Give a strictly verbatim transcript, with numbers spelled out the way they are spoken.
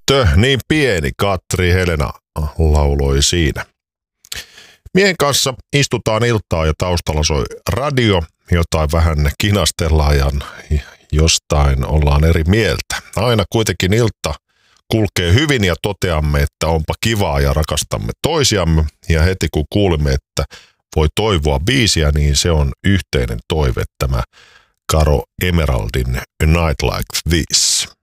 tyttö, niin pieni, Katri Helena lauloi siinä. Miehen kanssa istutaan iltaa ja taustalla soi radio, jotain vähän kinastellaan ja jostain ollaan eri mieltä. Aina kuitenkin ilta kulkee hyvin ja toteamme, että onpa kivaa ja rakastamme toisiamme. Ja heti kun kuulimme, että voi toivoa biisiä, niin se on yhteinen toive, tämä Caro Emeraldin A Night Like This.